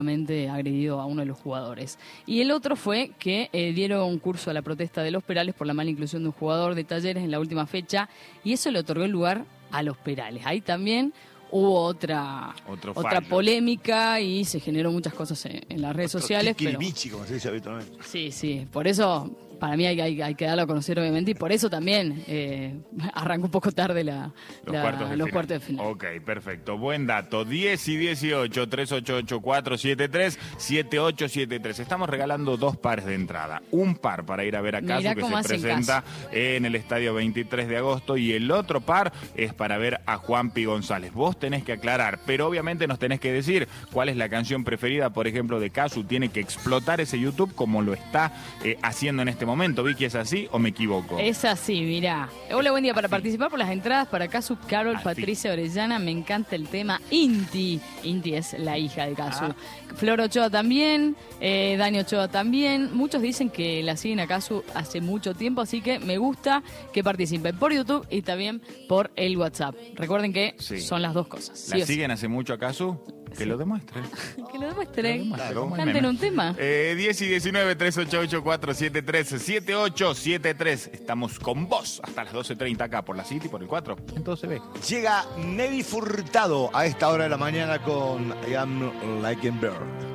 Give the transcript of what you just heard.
agredido a uno de los jugadores. Y el otro fue que dieron un curso a la protesta de los Perales por la mala inclusión de un jugador de Talleres en la última fecha, y eso le otorgó el lugar a los Perales. Ahí también hubo otra polémica y se generó muchas cosas en las redes sociales. Como se dice habitualmente. Sí, por eso para mí hay que darlo a conocer, obviamente, y por eso también arrancó un poco tarde los cuartos de final. Ok, perfecto. Buen dato. 10 y 18, 388473, 7873. Estamos regalando 2 pares de entrada. Un par para ir a ver a Casu, que se presenta en el estadio 23 de agosto, y el otro par es para ver a Juanpi González. Vos tenés que aclarar, pero obviamente nos tenés que decir cuál es la canción preferida, por ejemplo, de Casu. Tiene que explotar ese YouTube como lo está haciendo en este momento. Vicky, ¿es así o me equivoco? Es así, mirá. Hola, buen día. Para participar por las entradas para Casu, Carol Patricia Orellana, me encanta el tema Inti. Inti es la hija de Casu. Flor Ochoa también, Dani Ochoa también. Muchos dicen que la siguen a Casu hace mucho tiempo, así que me gusta que participen por YouTube y también por el WhatsApp. Recuerden que son las dos cosas. ¿La siguen hace mucho a Casu? Que lo demuestre. Que lo demuestre. Canten un tema. 10 y 19, 388473, 7873. Estamos con vos hasta las 12:30 acá por la City, por el 4. Entonces ve. Llega Nelly Furtado a esta hora de la mañana con I Am Like a Bird.